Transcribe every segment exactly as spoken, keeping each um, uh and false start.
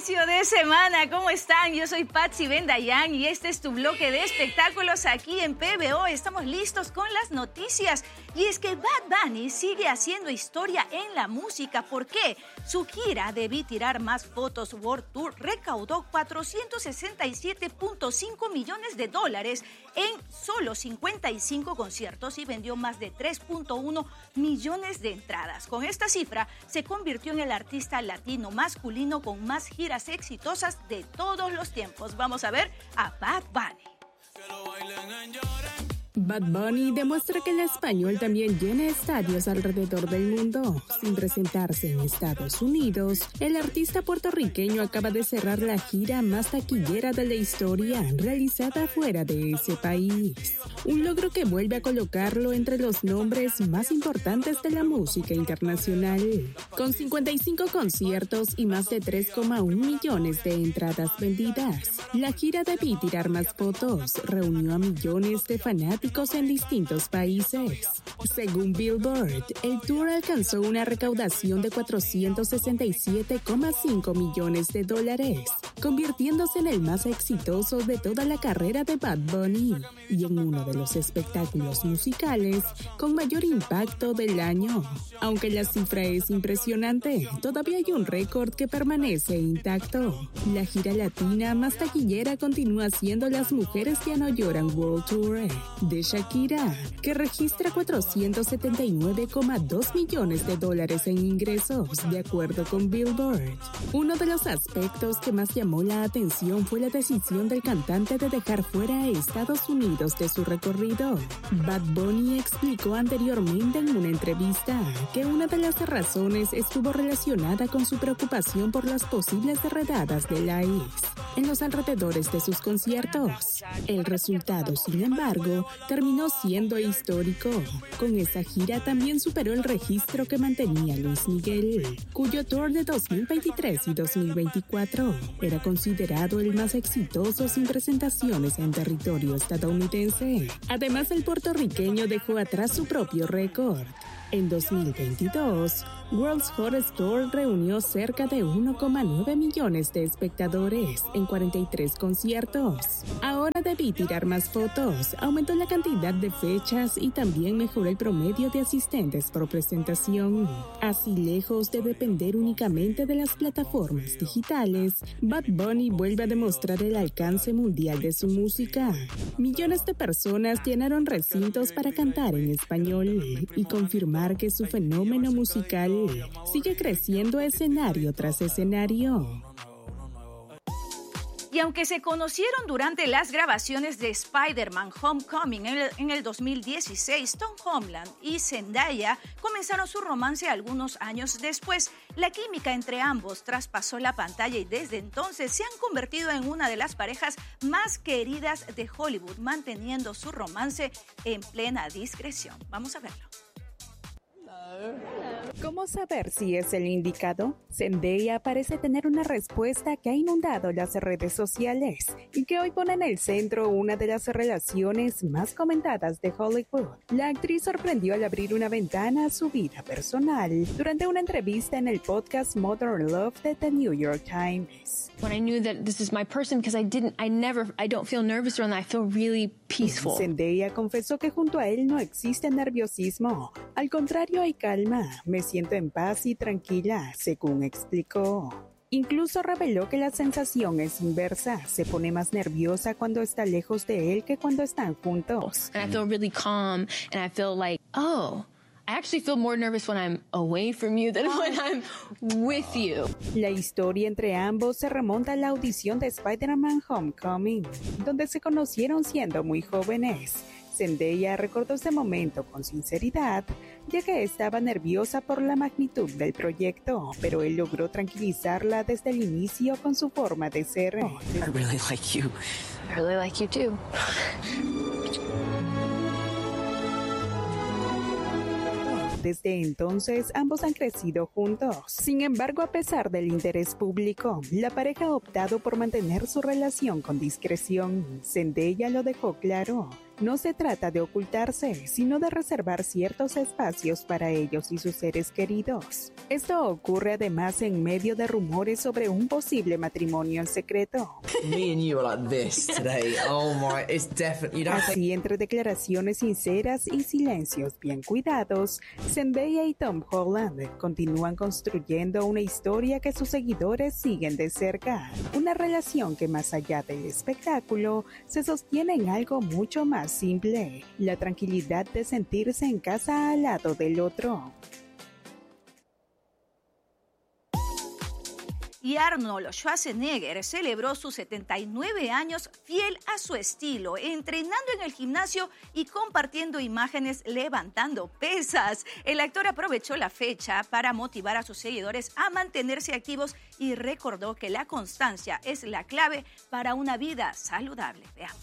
inicio de semana, ¿cómo están? Yo soy Patsy Bendayán y este es tu bloque de espectáculos aquí en P B O. Estamos listos con las noticias. Y es que Bad Bunny sigue haciendo historia en la música. ¿Por qué? Su gira Debí Tirar Más Fotos World Tour recaudó cuatrocientos sesenta y siete punto cinco millones de dólares en solo cincuenta y cinco conciertos y vendió más de tres punto uno millones de entradas. Con esta cifra se convirtió en el artista latino masculino con más giras exitosas de todos los tiempos. Vamos a ver a Bad Bunny. Bad Bunny demuestra que el español también llena estadios alrededor del mundo. Sin presentarse en Estados Unidos, el artista puertorriqueño acaba de cerrar la gira más taquillera de la historia realizada fuera de ese país. Un logro que vuelve a colocarlo entre los nombres más importantes de la música internacional. Con cincuenta y cinco conciertos y más de tres coma uno millones de entradas vendidas, la gira Debí Tirar Más Fotos reunió a millones de fanáticos en distintos países. Según Billboard, el tour alcanzó una recaudación de cuatrocientos sesenta y siete coma cinco millones de dólares, convirtiéndose en el más exitoso de toda la carrera de Bad Bunny y en uno de los espectáculos musicales con mayor impacto del año. Aunque la cifra es impresionante, todavía hay un récord que permanece intacto. La gira latina más taquillera continúa siendo Las Mujeres Ya No Lloran World Tour de Shakira, que registra cuatrocientos setenta y nueve coma dos millones de dólares en ingresos, de acuerdo con Billboard. Uno de los aspectos que más llamó la atención fue la decisión del cantante de dejar fuera a Estados Unidos de su recorrido. Bad Bunny explicó anteriormente en una entrevista que una de las razones estuvo relacionada con su preocupación por las posibles redadas del I C E en los alrededores de sus conciertos. El resultado, sin embargo, terminó siendo histórico. Con esa gira también superó el registro que mantenía Luis Miguel, cuyo tour de dos mil veintitrés y dos mil veinticuatro era considerado el más exitoso sin presentaciones en territorio estadounidense. Además, el puertorriqueño dejó atrás su propio récord. En dos mil veintidós, World's Hottest Tour reunió cerca de uno coma nueve millones de espectadores en cuarenta y tres conciertos. Ahora Debí Tirar Más Fotos aumentó la cantidad de fechas y también mejoró el promedio de asistentes por presentación. Así, lejos de depender únicamente de las plataformas digitales, Bad Bunny vuelve a demostrar el alcance mundial de su música. Millones de personas llenaron recintos para cantar en español y confirmar que su fenómeno musical sigue creciendo escenario tras escenario. Y aunque se conocieron durante las grabaciones de Spider-Man Homecoming en el, en el dos mil dieciséis, Tom Holland y Zendaya comenzaron su romance algunos años después. La química entre ambos traspasó la pantalla y desde entonces se han convertido en una de las parejas más queridas de Hollywood, manteniendo su romance en plena discreción. Vamos a verlo. ¿Cómo saber si es el indicado? Zendaya parece tener una respuesta que ha inundado las redes sociales y que hoy pone en el centro una de las relaciones más comentadas de Hollywood. La actriz sorprendió al abrir una ventana a su vida personal durante una entrevista en el podcast Modern Love de The New York Times. When I knew that this is my person, because I didn't, I never, I don't feel nervous around that. I feel really peaceful. Zendaya confesó que junto a él no existe nerviosismo. Al contrario, hay calma. Me siento en paz y tranquila, según explicó. Incluso reveló que la sensación es inversa. Se pone más nerviosa cuando está lejos de él que cuando están juntos. And I feel really calm, and I feel like, oh, I actually feel more nervous when I'm away from you than when I'm with you. La historia entre ambos se remonta a la audición de Spider-Man Homecoming, donde se conocieron siendo muy jóvenes. Zendaya recordó ese momento con sinceridad, ya que estaba nerviosa por la magnitud del proyecto, pero él logró tranquilizarla desde el inicio con su forma de ser. Oh, I really like you. I really like you too. Desde entonces, ambos han crecido juntos. Sin embargo, a pesar del interés público, la pareja ha optado por mantener su relación con discreción. Zendaya lo dejó claro. No se trata de ocultarse, sino de reservar ciertos espacios para ellos y sus seres queridos. Esto ocurre además en medio de rumores sobre un posible matrimonio en secreto. Me and you are like this today. Oh my, it's definitely. You don't Así, think... entre declaraciones sinceras y silencios bien cuidados, Zendaya y Tom Holland continúan construyendo una historia que sus seguidores siguen de cerca. Una relación que, más allá del espectáculo, se sostiene en algo mucho más simple: la tranquilidad de sentirse en casa al lado del otro. Y Arnold Schwarzenegger celebró sus setenta y nueve años fiel a su estilo, entrenando en el gimnasio y compartiendo imágenes levantando pesas. El actor aprovechó la fecha para motivar a sus seguidores a mantenerse activos y recordó que la constancia es la clave para una vida saludable. Veamos.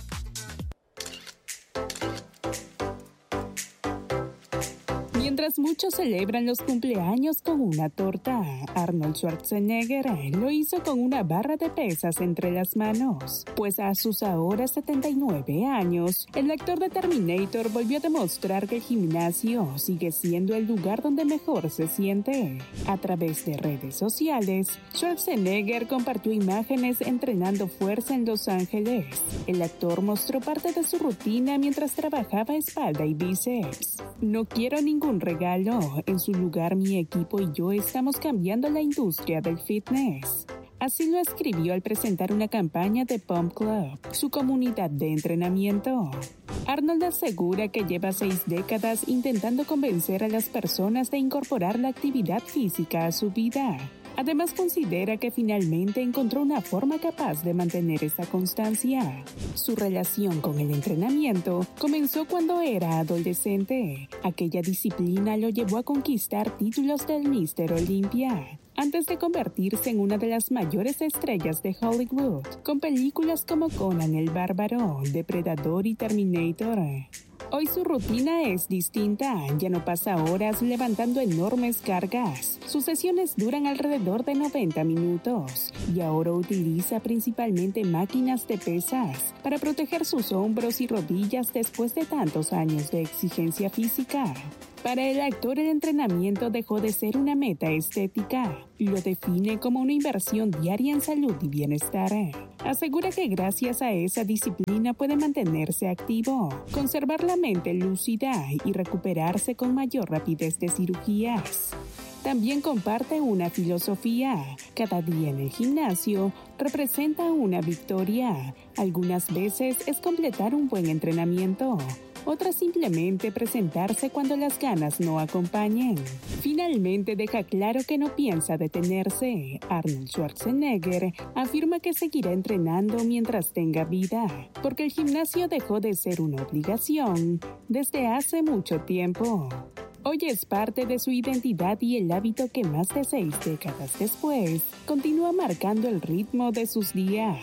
Mientras muchos celebran los cumpleaños con una torta, Arnold Schwarzenegger lo hizo con una barra de pesas entre las manos, pues a sus ahora setenta y nueve años, el actor de Terminator volvió a demostrar que el gimnasio sigue siendo el lugar donde mejor se siente. A través de redes sociales, Schwarzenegger compartió imágenes entrenando fuerza en Los Ángeles. El actor mostró parte de su rutina mientras trabajaba espalda y bíceps. No quiero ningún regalo. En su lugar, mi equipo y yo estamos cambiando la industria del fitness. Así lo escribió al presentar una campaña de Pump Club, su comunidad de entrenamiento. Arnold asegura que lleva seis décadas intentando convencer a las personas de incorporar la actividad física a su vida. Además, considera que finalmente encontró una forma capaz de mantener esta constancia. Su relación con el entrenamiento comenzó cuando era adolescente. Aquella disciplina lo llevó a conquistar títulos del míster Olympia, antes de convertirse en una de las mayores estrellas de Hollywood, con películas como Conan el Bárbaro, Depredador y Terminator. Hoy su rutina es distinta, ya no pasa horas levantando enormes cargas. Sus sesiones duran alrededor de noventa minutos y ahora utiliza principalmente máquinas de pesas para proteger sus hombros y rodillas después de tantos años de exigencia física. Para el actor, el entrenamiento dejó de ser una meta estética. Lo define como una inversión diaria en salud y bienestar. Asegura que gracias a esa disciplina puede mantenerse activo, conservar la mente lúcida y recuperarse con mayor rapidez de cirugías. También comparte una filosofía. Cada día en el gimnasio representa una victoria. Algunas veces es completar un buen entrenamiento. Otras simplemente presentarse cuando las ganas no acompañen. Finalmente deja claro que no piensa detenerse. Arnold Schwarzenegger afirma que seguirá entrenando mientras tenga vida, porque el gimnasio dejó de ser una obligación desde hace mucho tiempo. Hoy es parte de su identidad y el hábito que más de seis décadas después continúa marcando el ritmo de sus días.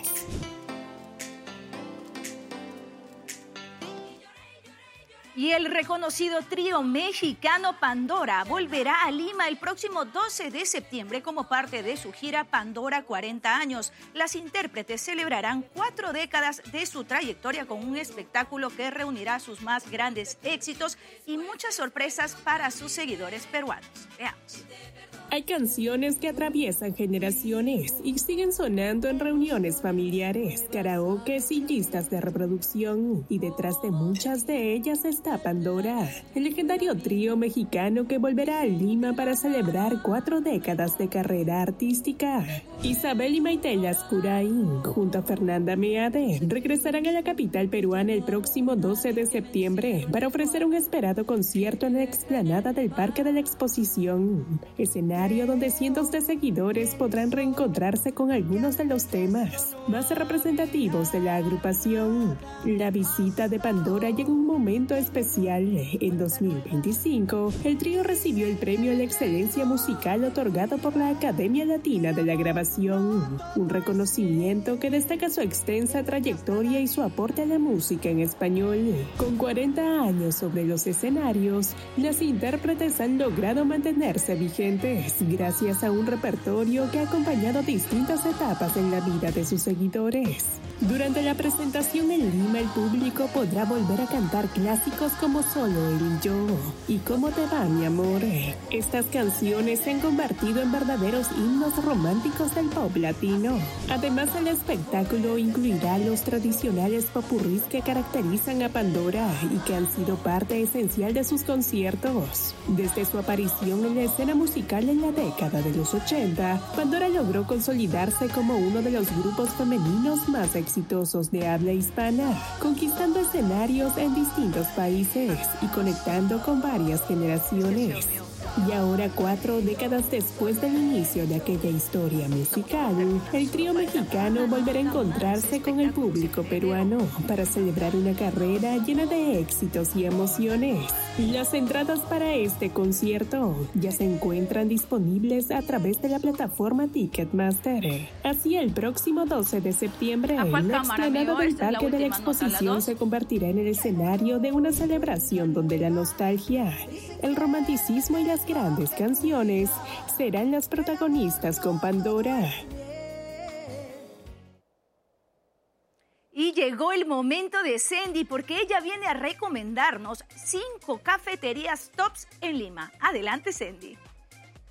Y el reconocido trío mexicano Pandora volverá a Lima el próximo doce de septiembre como parte de su gira Pandora cuarenta años. Las intérpretes celebrarán cuatro décadas de su trayectoria con un espectáculo que reunirá sus más grandes éxitos y muchas sorpresas para sus seguidores peruanos. Veamos. Hay canciones que atraviesan generaciones y siguen sonando en reuniones familiares, karaokes y listas de reproducción. Y detrás de muchas de ellas está Pandora, el legendario trío mexicano que volverá a Lima para celebrar cuatro décadas de carrera artística. Isabel y Maite Lascurain, junto a Fernanda Meade, regresarán a la capital peruana el próximo doce de septiembre para ofrecer un esperado concierto en la explanada del Parque de la Exposición, escenario donde cientos de seguidores podrán reencontrarse con algunos de los temas más representativos de la agrupación. La visita de Pandora llega en un momento especial. En dos mil veinticinco, el trío recibió el premio a la excelencia musical otorgado por la Academia Latina de la Grabación, un reconocimiento que destaca su extensa trayectoria y su aporte a la música en español. Con cuarenta años sobre los escenarios, las intérpretes han logrado mantenerse vigentes, canciones, gracias a un repertorio que ha acompañado distintas etapas en la vida de sus seguidores. Durante la presentación en Lima, el público podrá volver a cantar clásicos como Solo él y yo y Cómo te va, mi amor. Estas canciones se han convertido en verdaderos himnos románticos del pop latino. Además, el espectáculo incluirá los tradicionales popurrís que caracterizan a Pandora y que han sido parte esencial de sus conciertos. Desde su aparición en la escena musical en la década de los ochenta, Pandora logró consolidarse como uno de los grupos femeninos más exitosos de habla hispana, conquistando escenarios en distintos países y conectando con varias generaciones. Y ahora, cuatro décadas después del inicio de aquella historia musical, el trío mexicano volverá a encontrarse con el público peruano para celebrar una carrera llena de éxitos y emociones. Las entradas para este concierto ya se encuentran disponibles a través de la plataforma Ticketmaster. Así, el próximo doce de septiembre, la explanada del Parque de la Exposición se convertirá en el escenario de una celebración donde la nostalgia, el romanticismo y las grandes canciones serán las protagonistas con Pandora. Y llegó el momento de Sandy, porque ella viene a recomendarnos cinco cafeterías tops en Lima. Adelante, Sandy.